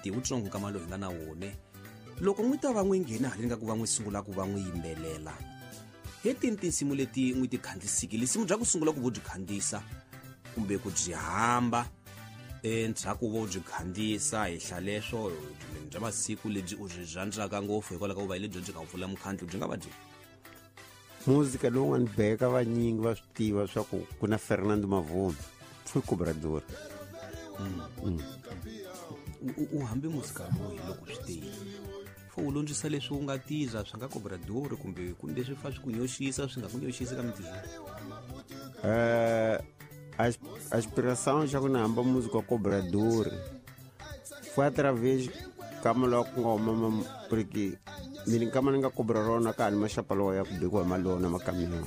ti wutsongo ka malo hi nga na wone loko n'wi ta va n'wi nghena haleni ka ku va n'wi sungula ku va n'wi yimbelela hi tini tinsimu leti n'wi ti khandlisikile nsimu bya ku sungula ku vo byi khandziyisa kumbe ku byi hamba endzhaku vo byi khandziyisa hi hlaleswo bya masiku lebyi u byi rhandzaka ngopfu hikwalaho ka ku va hi lebyi byi nga pfula mukhandlo byi nga va byi muzika lowu nga ni beka vanyingi va swi tiva swa ku ku na Fernando Mavumbi Pfui Cobrador u hambi muzika loyi loko swi tele fo u londzisa leswi u nga tiza swi nga Cobrador kumbe leswi fa swi ku nyoxisa swi nga ku nyoxisi ka mintirho a inspiração xa ku ni hamba música Cobrador foi através kama logo ku nga huma porque mini kama ni nga cobra rona ka ni maxapa lowa ya ku bekiwa hi malona makamelo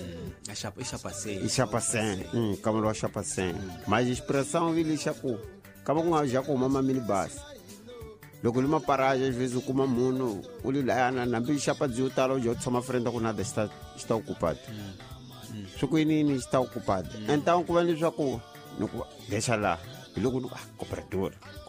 i xapa 100 kama lowa xapa 100 mas inspiração vile xa ku kama ku nga já ku huma mamini basi loko li maparaja às vezes u kuma munhu u li layana nambi xapa byo tala u tshama frente ku nada está ocupado swi ku yinini está ocupado então ku va leswaku ni ku deixa lá loko ni Cobrador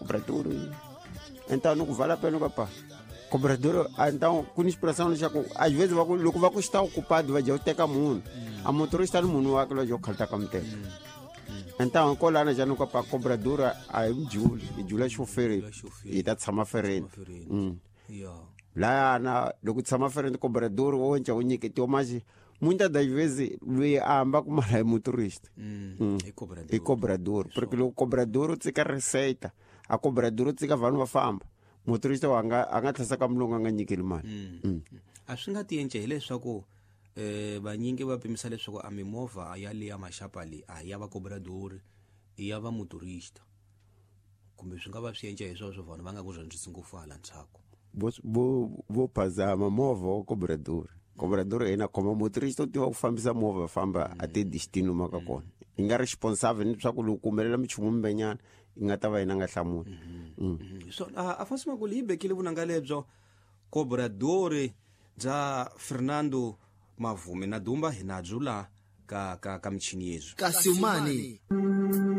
então ni ku vala pena kapa Cobrador então com inspiração já ku às vezes loko va ku está ocupado vai já teka munhu a motorista ni munhu wa ke lo jo khalta ka mteka então ko lana já no kapa Cobrador a jula chauffeur e ta tshama fereni la na loko tshama fereni Cobrador o nja u nyiketiwa maji muita das vezes lui amba com uma motorista e cobrador porque o cobrador tsika receita a cobrador tsika vanhu va famba motorista anga tlhasa ka mulungu anga nyikeli mali a swi nga tiyenje hileswaku vanyingi va pimisa leswaku a mimovha ya le ya maxapa leyi a ya va Cobrador i ya va motorista kumbe swi nga va swi yenje hi sweswo vanhu va nga ku rhandzisi ngopfu hala ntshaku vo phazama movha wa Cobrador ina khoma motorista u tiva ku fambisa movha famba a ti destino maka kona i nga responsible ni swa ku loko kumelela michumu mbenyana i nga ta va ina nga hlamuli so a fasi makuli hi bekile vunanga lebyo Cobrador bya Fernando Mavumbi na dumba hi na jula ka michini yezu Kasimani